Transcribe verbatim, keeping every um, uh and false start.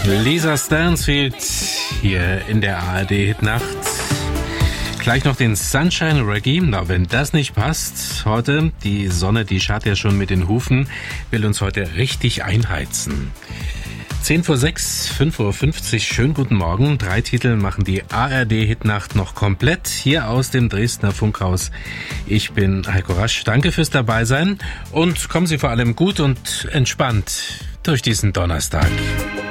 Lisa Stansfield hier in der A R D-Hitnacht. Gleich noch den Sunshine Reggae. Na, wenn das nicht passt, heute, die Sonne, die scharrt ja schon mit den Hufen, will uns heute richtig einheizen. zehn vor sechs, fünf Uhr fünfzig, schönen guten Morgen. Drei Titel machen die A R D-Hitnacht noch komplett hier aus dem Dresdner Funkhaus. Ich bin Heiko Rasch. Danke fürs Dabeisein und kommen Sie vor allem gut und entspannt durch diesen Donnerstag.